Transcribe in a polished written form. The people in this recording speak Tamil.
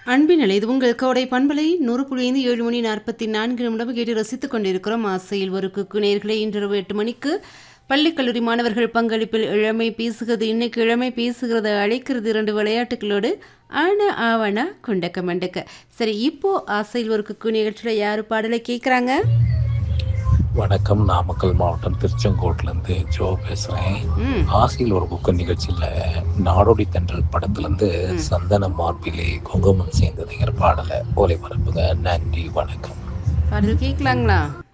அன்பினலை இது உங்கள் கோடை பண்பலை 100.5 7 மணி 44 நிமிடம் கேட்டு ரசித்துக் கொண்டிருக்கிறோம். ஆசையில் ஒரு குக்கு நேயர்களே, இன்றிரவு 8 மணிக்கு பள்ளி கல்லூரி மாணவர்கள் பங்களிப்பில் இளமை பேசுகிறது. இன்னைக்கு இளமை பேசுகிறத அழைக்கிறது 2 விளையாட்டுகளோடு ஆனா ஆவணா குண்டக்க மண்டக்க. சரி, இப்போ ஆசையில் ஒரு குக்கு நிகழ்ச்சியில் யாரு பாடலை கேட்குறாங்க? வணக்கம். நாமக்கல் மாவட்டம் திருச்செங்கோட்டிலேருந்து ஜோ பேசுகிறேன். ம் ஆசையில் ஒரு குக்கர் நிகழ்ச்சியில் நாடோடி தென்றல் படத்துலேருந்து ம் சந்தன மார்பிலே குங்குமம் சேர்ந்ததுங்கிற பாடலை ஒளிபரப்புங்க. நன்றி, வணக்கம். பாடல் கேட்கலாங்களா?